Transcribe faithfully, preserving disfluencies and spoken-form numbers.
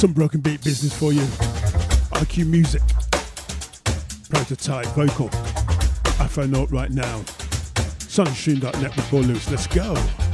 Some broken beat business for you. I Q Music. Prototype vocal. Afro Note right now. Sunstream dot net with Paul Lewis. Let's go.